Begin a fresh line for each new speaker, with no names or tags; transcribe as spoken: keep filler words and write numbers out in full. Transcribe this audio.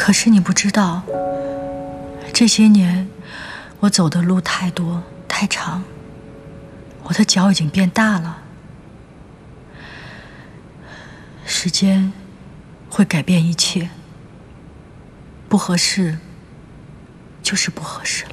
可是你不知道，这些年我走的路太多太长，我的脚已经变大了。时间会改变一切，不合适就是不合适了。